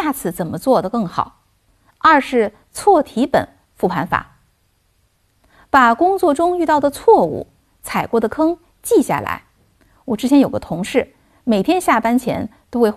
下次怎么做得更好。二是错题本复盘法，把工作中遇到的错误、踩过的坑记下来。我之前有个同事，每天下班前都会